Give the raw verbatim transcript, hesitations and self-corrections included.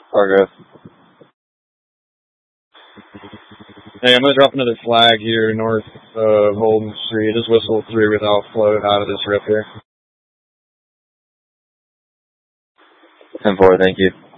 Argo. Hey, I'm going to drop another flag here north of Holden Street. Just whistle three without float out of this rip here. ten four, thank you.